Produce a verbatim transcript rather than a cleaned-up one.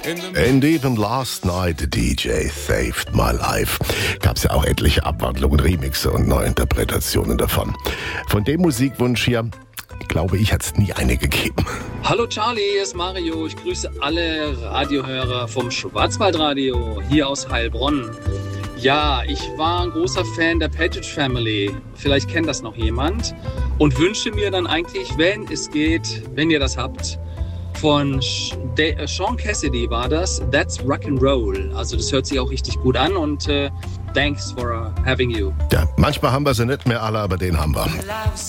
And even last night the D J saved my life. Gab's ja auch etliche Abwandlungen, Remixe und Neuinterpretationen davon. Von dem Musikwunsch hier, glaube ich, hat's nie eine gegeben. Hallo Charlie, hier ist Mario. Ich grüße alle Radiohörer vom Schwarzwaldradio hier aus Heilbronn. Ja, ich war ein großer Fan der Partridge Family. Vielleicht kennt das noch jemand. Und wünsche mir dann eigentlich, wenn es geht, wenn ihr das habt, von Sean Cassidy war das, That's Rock'n'Roll. Also das hört sich auch richtig gut an und uh, thanks for uh, having you. Ja, manchmal haben wir sie nicht mehr alle, aber den haben wir.